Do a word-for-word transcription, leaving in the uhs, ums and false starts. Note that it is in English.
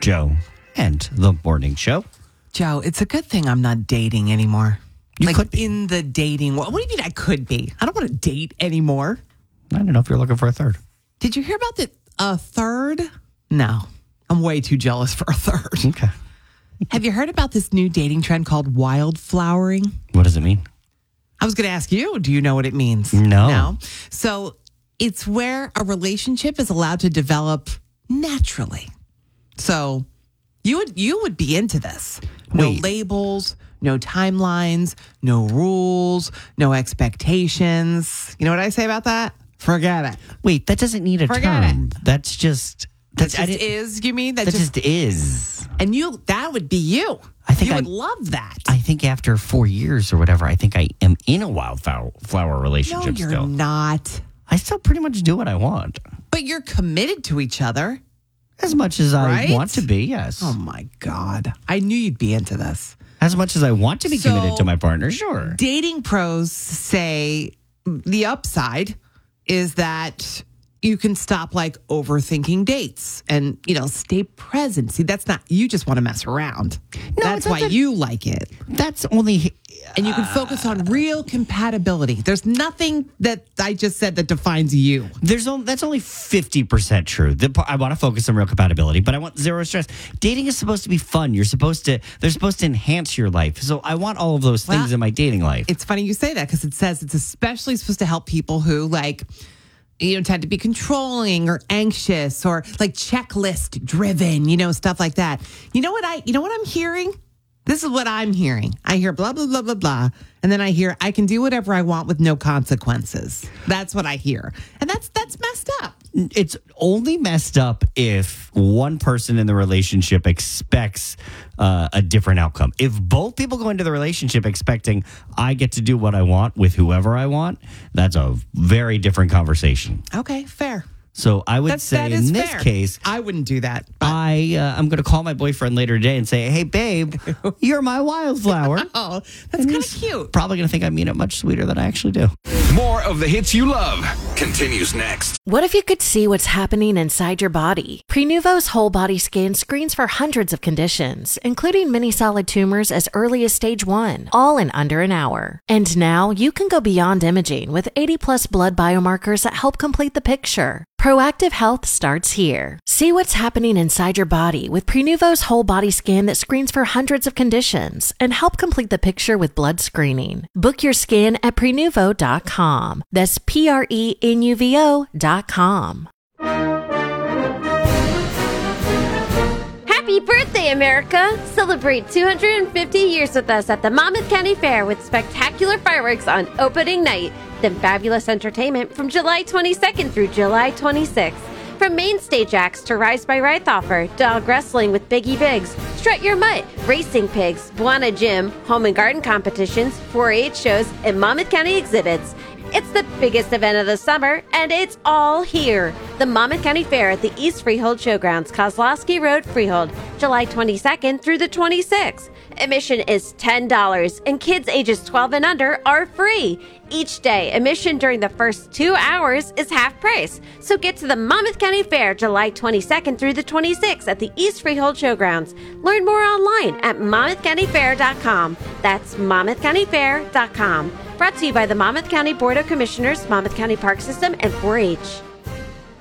Joe, and the morning show. Joe, it's a good thing I'm not dating anymore. You like could be. in the dating world. What do you mean I could be? I don't want to date anymore. I don't know if you're looking for a third. Did you hear about the a third? No. I'm way too jealous for a third. Okay. Have you heard about this new dating trend called wildflowering? What does it mean? I was going to ask you, do you know what it means? No. No. So it's where a relationship is allowed to develop naturally. So you would you would be into this. No Wait. labels, no timelines, no rules, no expectations. You know what I say about that? Forget it. Wait, that doesn't need a Forget term. That's just... That's, That I just didn't- is, you mean? That, That just, just is. and you that would be you. I think you I- would love that. I think after four years or whatever, I think I am in a wildflower flower no, relationship you're still. not. I still pretty much do what I want. But you're committed to each other. As much as I Right? want to be, yes. Oh my God. I knew you'd be into this. As much as I want to be So- committed to my partner, sure. Dating pros say the upside is that you can stop like overthinking dates and, you know, stay present. See, that's not, you just want to mess around. that's it's not why that- you like it. That's only... And you can focus on real compatibility. There's nothing that I just said that defines you. There's only, that's only fifty percent true. The, I want to focus on real compatibility, but I want zero stress. Dating is supposed to be fun. You're supposed to, they're supposed to enhance your life. So I want all of those things Well, in my dating life. It's funny you say that because it says it's especially supposed to help people who like, you know, tend to be controlling or anxious or like checklist driven, you know, stuff like that. You know what I, you know what I'm hearing? This is what I'm hearing. I hear blah, blah, blah, blah, blah. And then I hear I can do whatever I want with no consequences. That's what I hear. And that's, that's messed up. It's only messed up if one person in the relationship expects uh, a different outcome. If both people go into the relationship expecting I get to do what I want with whoever I want, that's a very different conversation. Okay, fair. So I would That's, say that is in this fair. case, I wouldn't do that. But, I uh, I'm going to call my boyfriend later today and say, "Hey, babe, you're my wildflower." oh, that's And kind of he's cute. Probably going to think I mean it much sweeter than I actually do. More of the hits you love continues next. What if you could see what's happening inside your body? Prenuvo's whole body scan screens for hundreds of conditions, including many solid tumors as early as stage one, all in under an hour. And now you can go beyond imaging with eighty plus blood biomarkers that help complete the picture. Proactive health starts here. See what's happening inside your body with Prenuvo's whole body scan that screens for hundreds of conditions and help complete the picture with blood screening. Book your scan at prenuvo dot com. That's P R E N U V O dot com. Happy birthday, America! Celebrate two hundred fifty years with us at the Monmouth County Fair with spectacular fireworks on opening night, then fabulous entertainment from July twenty-second through July twenty-sixth. From main stage acts to Rise by Rythoffer, dog wrestling with Biggie Biggs, Strut Your Mutt, racing pigs, Buana Gym, home and garden competitions, four H shows, and Monmouth County exhibits. It's the biggest event of the summer, and it's all here. The Monmouth County Fair at the East Freehold Showgrounds, Kozlowski Road, Freehold, July twenty-second through the twenty-sixth. Admission is ten dollars, and kids ages twelve and under are free. Each day, admission during the first two hours is half price. So get to the Monmouth County Fair, July twenty-second through the twenty-sixth at the East Freehold Showgrounds. Learn more online at monmouth county fair dot com. That's monmouth county fair dot com. Brought to you by the Monmouth County Board of Commissioners, Monmouth County Park System, and four H.